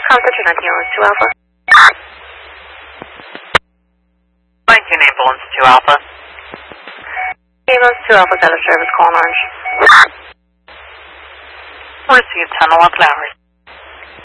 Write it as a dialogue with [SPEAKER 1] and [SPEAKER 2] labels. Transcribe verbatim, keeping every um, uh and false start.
[SPEAKER 1] Concentrate Ambulance two Alpha.
[SPEAKER 2] nineteen Ambulance two Alpha.
[SPEAKER 1] Ambulance two Alpha's out of service, calling Orange.
[SPEAKER 2] Received ten eleven hours.